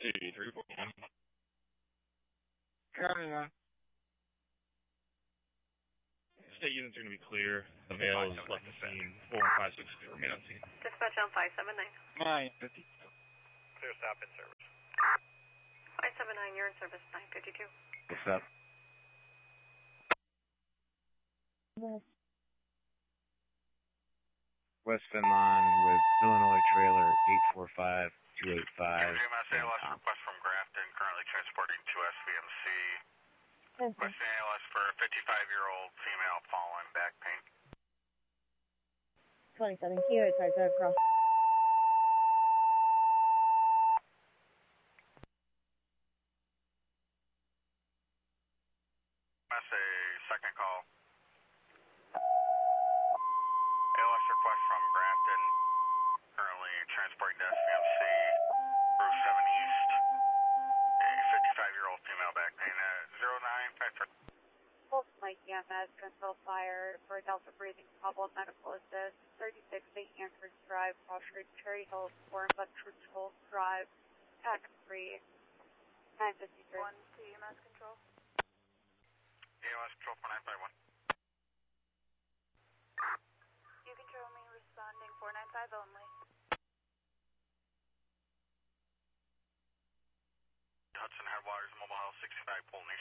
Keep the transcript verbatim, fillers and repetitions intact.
City three forty-one. Carry on. State units are going to be clear. The male is left the scene. four one five six zero remain on scene. Dispatch on five seven nine. nine fifty-two. Clear stop in service. five seven nine, you're in service, nine fifty-two. What's up? West Finland with Illinois trailer eight four five two eight five. M S A L S request from Grafton, currently transporting to S V M C. Requesting A L S for a fifty-five-year-old female following back pain. twenty-seven Kilo, five five cross. That's a second call. A L S request from Grafton, currently transporting to S V M C, Route seven East. A fifty-five-year-old female back pain at zero nine five three. Pulse Mike E M S, control fire for Delta breathing problem, medical assist, thirty-six eight Anchorage Drive, Crossroads, Cherry Hills, four and Control Drive, Pack three, nine fifty-three. one to E M S control. E M S control four nine five one. You control me, responding four nine five only. Hudson Headwaters, Mobile Health sixty-five, pull